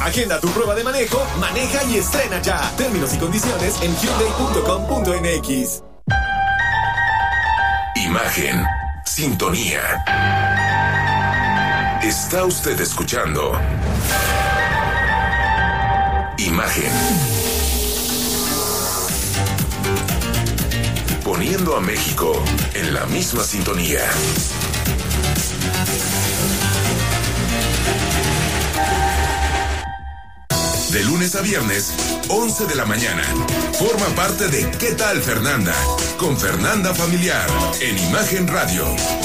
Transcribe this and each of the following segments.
Agenda tu prueba de manejo, maneja y estrena ya. Términos y condiciones en Hyundai.com.mx. Imagen, sintonía. Está usted escuchando Imagen. Poniendo a México en la misma sintonía. De lunes a viernes, 11 de la mañana. Forma parte de ¿Qué tal, Fernanda? Con Fernanda Familiar, en Imagen Radio.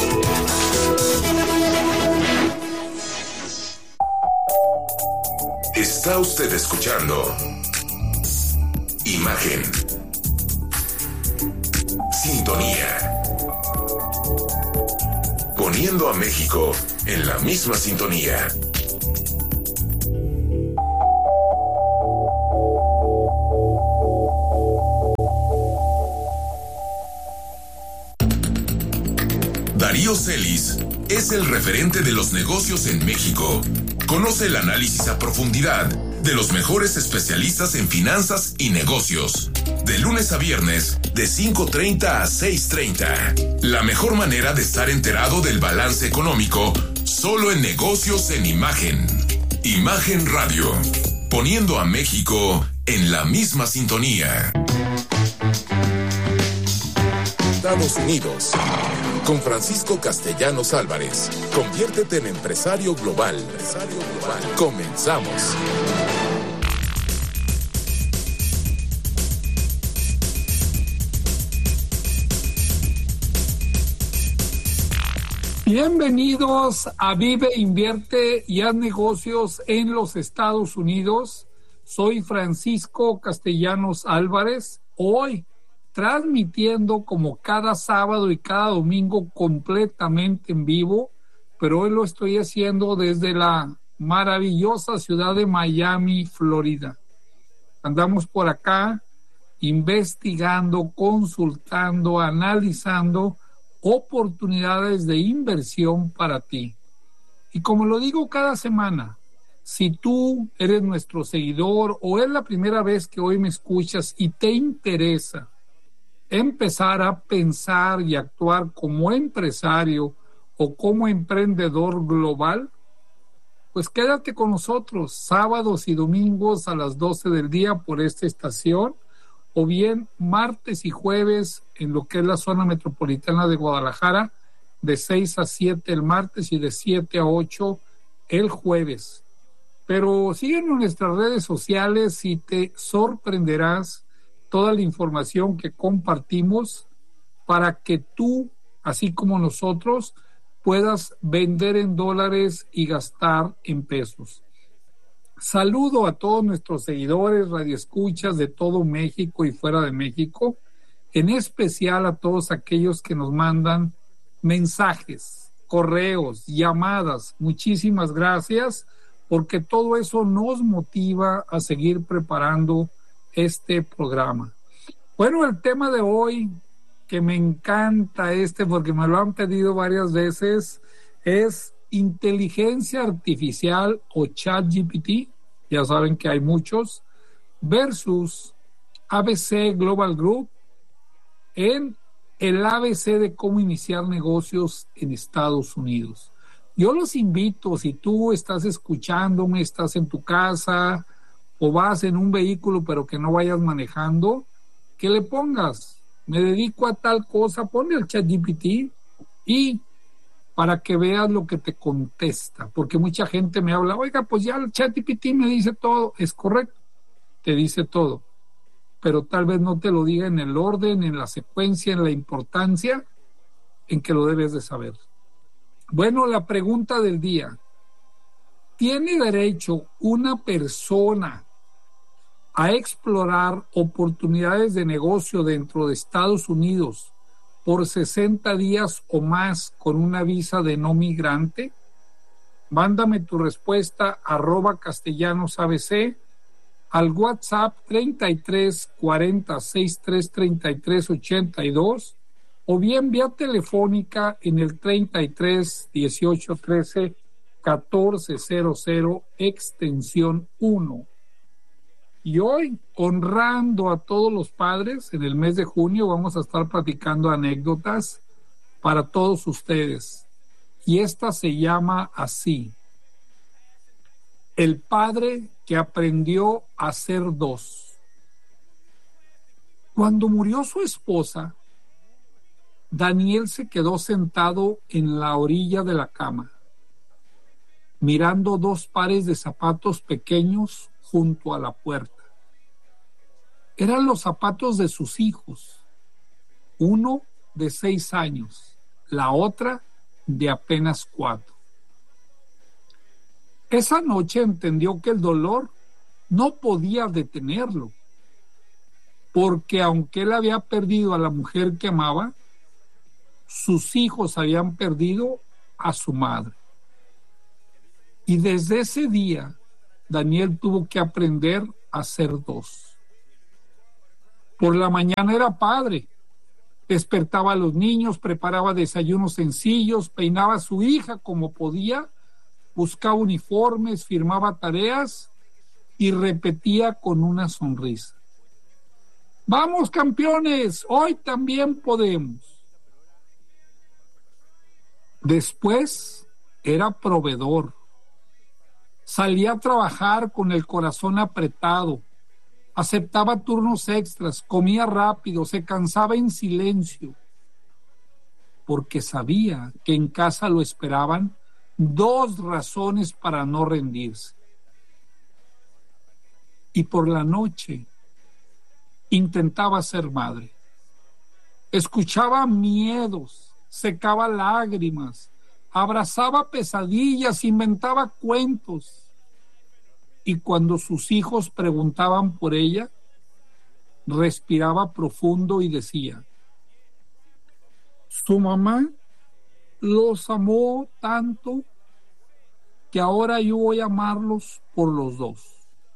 Está usted escuchando Imagen. Sintonía. Poniendo a México en la misma sintonía. Darío Celis es el referente de los negocios en México. Conoce el análisis a profundidad de los mejores especialistas en finanzas y negocios. De lunes a viernes, de 5:30 a 6:30. La mejor manera de estar enterado del balance económico, solo en Negocios en Imagen. Imagen Radio. Poniendo a México en la misma sintonía. Estados Unidos. Con Francisco Castellanos Álvarez. Conviértete en empresario global. Comenzamos. Bienvenidos a Vive, Invierte y Haz Negocios en los Estados Unidos. Soy Francisco Castellanos Álvarez. Hoy transmitiendo como cada sábado y cada domingo completamente en vivo, pero hoy lo estoy haciendo desde la maravillosa ciudad de Miami, Florida. Andamos por acá investigando, consultando, analizando oportunidades de inversión para ti. Y como lo digo cada semana, si tú eres nuestro seguidor o es la primera vez que hoy me escuchas y te interesa empezar a pensar y actuar como empresario o como emprendedor global, pues quédate con nosotros sábados y domingos a las 12 del día por esta estación, o bien martes y jueves en lo que es la zona metropolitana de Guadalajara, de 6 a 7 el martes y de 7 a 8 el jueves. Pero síguenos en nuestras redes sociales y te sorprenderás toda la información que compartimos para que tú, así como nosotros, puedas vender en dólares y gastar en pesos. Saludo a todos nuestros seguidores, radioescuchas de todo México y fuera de México, en especial a todos aquellos que nos mandan mensajes, correos, llamadas. Muchísimas gracias, porque todo eso nos motiva a seguir preparando este programa. Bueno, el tema de hoy, que me encanta porque me lo han pedido varias veces, es inteligencia artificial o ChatGPT, ya saben que hay muchos, versus ABC Global Group en el ABC de cómo iniciar negocios en Estados Unidos. Yo los invito, si tú estás escuchándome, estás en tu casa o vas en un vehículo pero que no vayas manejando, que le pongas, me dedico a tal cosa, ponle el ChatGPT y para que veas lo que te contesta, porque mucha gente me habla, oiga, pues ya el ChatGPT me dice todo. Es correcto, te dice todo, pero tal vez no te lo diga en el orden, en la secuencia, en la importancia en que lo debes de saber. Bueno, la pregunta del día: ¿tiene derecho una persona a explorar oportunidades de negocio dentro de Estados Unidos por 60 días o más con una visa de no migrante? Mándame tu respuesta @castellanosabc al WhatsApp 33 40 63 33 82 o bien vía telefónica en el 33 18 13 1400 extensión 1. Y hoy, honrando a todos los padres, en el mes de junio vamos a estar platicando anécdotas para todos ustedes. Y esta se llama así: el padre que aprendió a ser dos. Cuando murió su esposa, Daniel se quedó sentado en la orilla de la cama, mirando dos pares de zapatos pequeños junto a la puerta. Eran los zapatos de sus hijos, uno de 6 años, la otra de apenas 4. Esa noche entendió que el dolor no podía detenerlo, porque aunque él había perdido a la mujer que amaba, sus hijos habían perdido a su madre. Y desde ese día, Daniel tuvo que aprender a ser dos. Por la mañana era padre, despertaba a los niños, preparaba desayunos sencillos, peinaba a su hija como podía, buscaba uniformes, firmaba tareas y repetía con una sonrisa: ¡vamos, campeones! ¡Hoy también podemos! Después era proveedor. Salía a trabajar con el corazón apretado, aceptaba turnos extras, comía rápido, se cansaba en silencio, porque sabía que en casa lo esperaban 2 razones para no rendirse. Y por la noche intentaba ser madre. Escuchaba miedos, secaba lágrimas, abrazaba pesadillas, inventaba cuentos. Y cuando sus hijos preguntaban por ella, respiraba profundo y decía: su mamá los amó tanto que ahora yo voy a amarlos por los dos.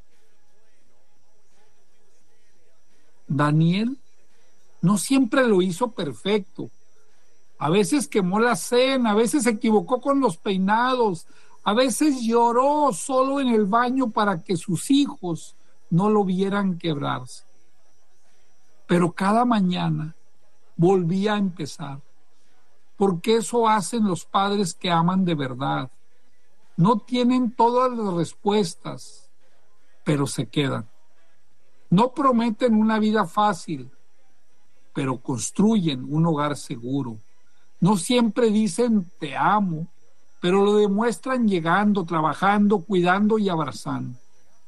Daniel no siempre lo hizo perfecto. A veces quemó la cena, a veces se equivocó con los peinados, a veces lloró solo en el baño para que sus hijos no lo vieran quebrarse. Pero cada mañana volvía a empezar, porque eso hacen los padres que aman de verdad. No tienen todas las respuestas, pero se quedan. No prometen una vida fácil, pero construyen un hogar seguro. No siempre dicen te amo, pero lo demuestran llegando, trabajando, cuidando y abrazando.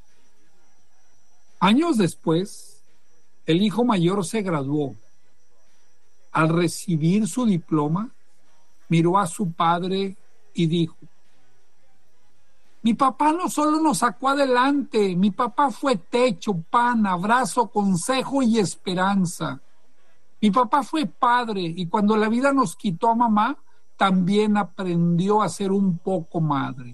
Años después, el hijo mayor se graduó. Al recibir su diploma, miró a su padre y dijo: mi papá no solo nos sacó adelante, mi papá fue techo, pan, abrazo, consejo y esperanza. Mi papá fue padre y cuando la vida nos quitó a mamá, también aprendió a ser un poco madre.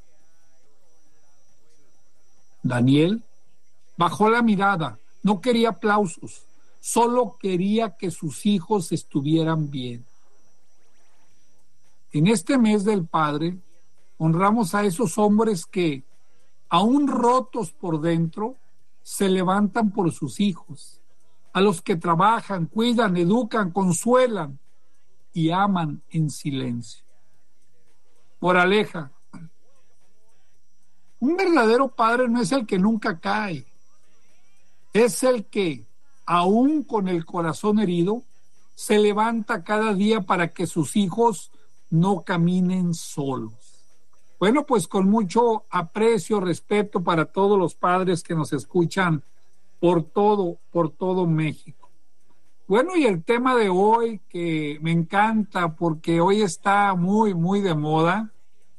Daniel bajó la mirada, no quería aplausos, solo quería que sus hijos estuvieran bien. En este mes del Padre, honramos a esos hombres que, aún rotos por dentro, se levantan por sus hijos, a los que trabajan, cuidan, educan, consuelan y aman en silencio. Moraleja: un verdadero padre no es el que nunca cae, es el que, aún con el corazón herido, se levanta cada día para que sus hijos no caminen solos. Bueno, pues con mucho aprecio, respeto para todos los padres que nos escuchan por todo México. Bueno, y el tema de hoy que me encanta porque hoy está muy, muy de moda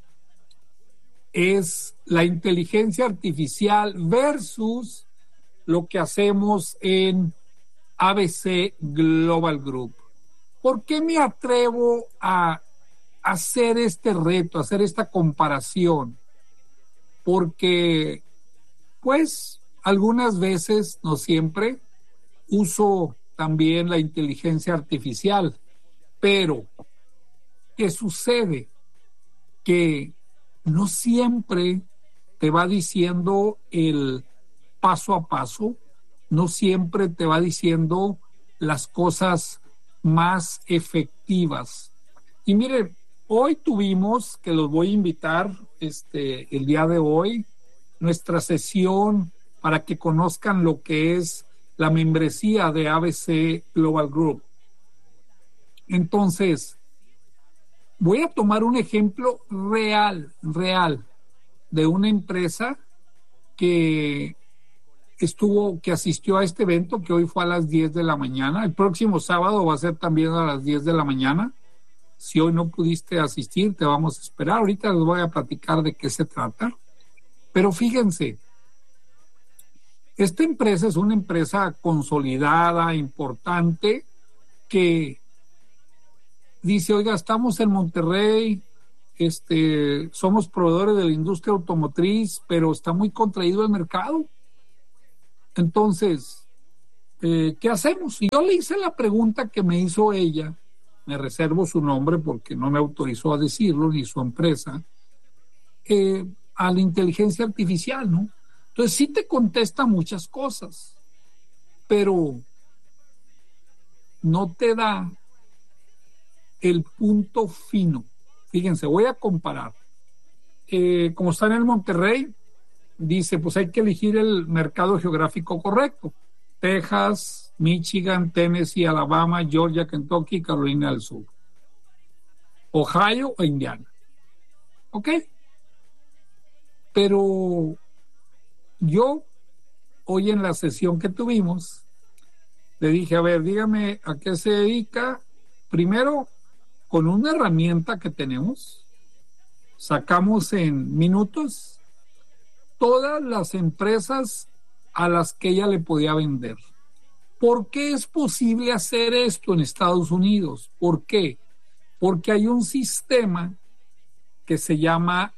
es la inteligencia artificial versus lo que hacemos en ABC Global Group. ¿Por qué me atrevo a hacer este reto, a hacer esta comparación? Porque, pues, algunas veces, no siempre, uso también la inteligencia artificial. Pero, ¿qué sucede? Que no siempre te va diciendo el paso a paso, no siempre te va diciendo las cosas más efectivas. Y mire, hoy tuvimos, que los voy a invitar el día de hoy, nuestra sesión para que conozcan lo que es la membresía de ABC Global Group. Entonces, voy a tomar un ejemplo real de una empresa que asistió a este evento, que hoy fue a las 10 de la mañana. El próximo sábado va a ser también a las 10 de la mañana. Si hoy no pudiste asistir, te vamos a esperar. Ahorita les voy a platicar de qué se trata. Pero fíjense, esta empresa es una empresa consolidada, importante, que dice, oiga, estamos en Monterrey, somos proveedores de la industria automotriz, pero está muy contraído el mercado. Entonces, ¿qué hacemos? Y yo le hice la pregunta que me hizo ella, me reservo su nombre porque no me autorizó a decirlo, ni su empresa, a la inteligencia artificial, ¿no? Entonces sí te contesta muchas cosas, pero no te da el punto fino. Fíjense, voy a comparar. Como está en el Monterrey, dice, pues hay que elegir el mercado geográfico correcto. Texas, Michigan, Tennessee, Alabama, Georgia, Kentucky, Carolina del Sur. Ohio o Indiana. ¿Ok? Pero yo, hoy en la sesión que tuvimos, le dije, a ver, dígame a qué se dedica. Primero, con una herramienta que tenemos, sacamos en minutos todas las empresas a las que ella le podía vender. ¿Por qué es posible hacer esto en Estados Unidos? ¿Por qué? Porque hay un sistema que se llama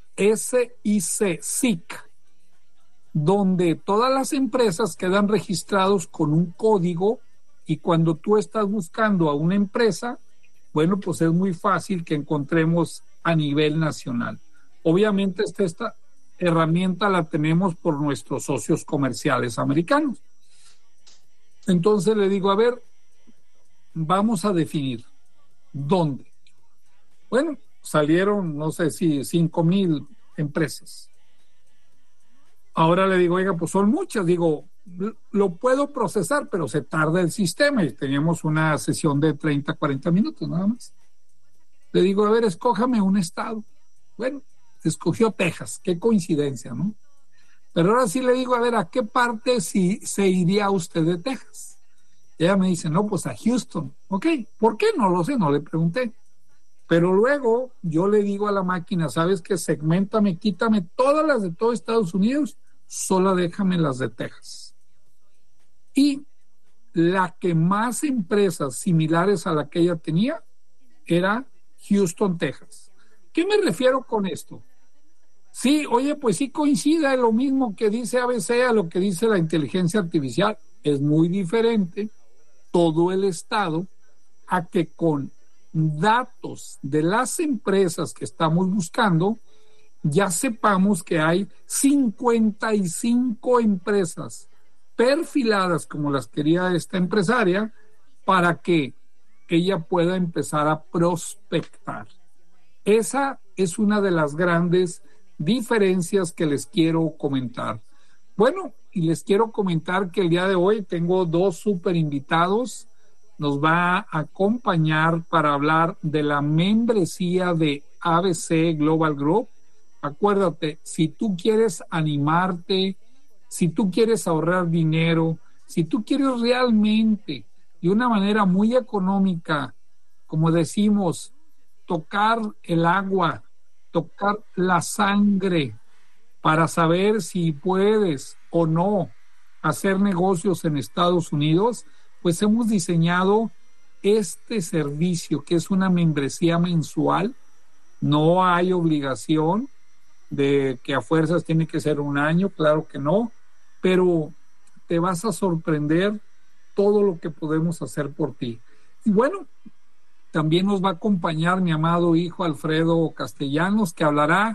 SIC, donde todas las empresas quedan registrados con un código y cuando tú estás buscando a una empresa, bueno, pues es muy fácil que encontremos a nivel nacional. Obviamente esta herramienta la tenemos por nuestros socios comerciales americanos. Entonces le digo, a ver, vamos a definir dónde. Bueno, salieron, no sé si 5,000 empresas. Ahora le digo, oiga, pues son muchas. Digo, lo puedo procesar, pero se tarda el sistema y teníamos una sesión de 30, 40 minutos nada más. Le digo, a ver, escójame un estado. Bueno, escogió Texas. Qué coincidencia, ¿no? Pero ahora sí le digo, a ver, ¿a qué parte se iría usted de Texas? Y ella me dice, no, pues a Houston. Ok, ¿por qué? No lo sé, no le pregunté. Pero luego yo le digo a la máquina, ¿sabes qué? Segméntame, quítame todas las de todo Estados Unidos, solo déjame las de Texas. Y la que más empresas similares a la que ella tenía era Houston, Texas. ¿Qué me refiero con esto? Sí, oye, pues sí coincide lo mismo que dice ABC a lo que dice la inteligencia artificial. Es muy diferente todo el estado a que con datos de las empresas que estamos buscando, ya sepamos que hay 55 empresas perfiladas como las quería esta empresaria para que ella pueda empezar a prospectar. Esa es una de las grandes diferencias que les quiero comentar. Bueno, y les quiero comentar que el día de hoy tengo dos súper invitados. Nos va a acompañar para hablar de la membresía de ABC Global Group. Acuérdate, si tú quieres animarte, si tú quieres ahorrar dinero, si tú quieres realmente, de una manera muy económica, como decimos, tocar el agua, tocar la sangre para saber si puedes o no hacer negocios en Estados Unidos, pues hemos diseñado este servicio que es una membresía mensual. No hay obligación de que a fuerzas tiene que ser un año, claro que no, pero te vas a sorprender todo lo que podemos hacer por ti. Y bueno, también nos va a acompañar mi amado hijo Alfredo Castellanos, que hablará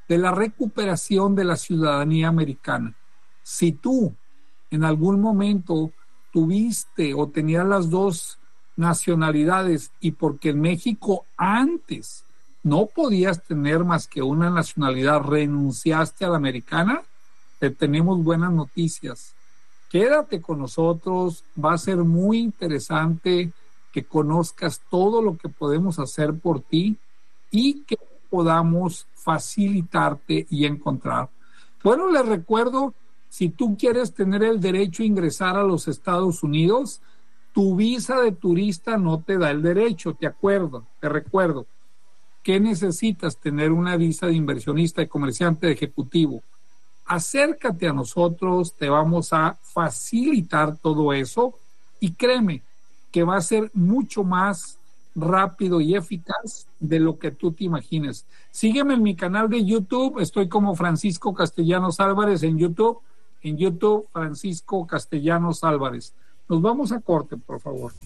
de la recuperación de la ciudadanía americana. Si tú en algún momento tuviste o tenías las dos nacionalidades y porque en México antes no podías tener más que una nacionalidad, renunciaste a la americana, te tenemos buenas noticias. Quédate con nosotros, va a ser muy interesante que conozcas todo lo que podemos hacer por ti y que podamos facilitarte y encontrar. Bueno, les recuerdo, si tú quieres tener el derecho a ingresar a los Estados Unidos, tu visa de turista no te da el derecho, te recuerdo. ¿Qué necesitas? Tener una visa de inversionista, de comerciante, de ejecutivo. Acércate a nosotros, te vamos a facilitar todo eso y créeme que va a ser mucho más rápido y eficaz de lo que tú te imagines. Sígueme en mi canal de YouTube, estoy como Francisco Castellanos Álvarez en YouTube, Francisco Castellanos Álvarez. Nos vamos a corte, por favor.